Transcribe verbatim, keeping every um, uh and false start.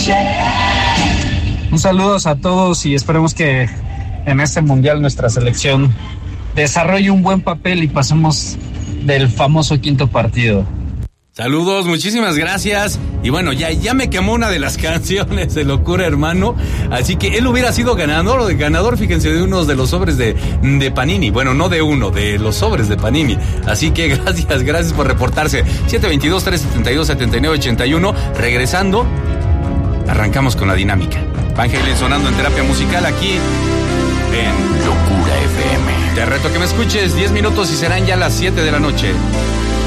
Un saludo a todos y esperemos que en este mundial nuestra selección desarrolle un buen papel y pasemos del famoso quinto partido. Saludos, muchísimas gracias. Y bueno, ya, ya me quemó una de las canciones de Locura Hermano. Así que él hubiera sido ganador o de ganador, fíjense, de unos de los sobres de, de Panini. Bueno, no de uno, de los sobres de Panini. Así que gracias, gracias por reportarse. siete dos dos, tres siete dos, siete nueve ocho uno. Regresando, arrancamos con la dinámica. Van Halen sonando en terapia musical aquí en Locura F M. Te reto que me escuches diez minutos y serán ya las siete de la noche.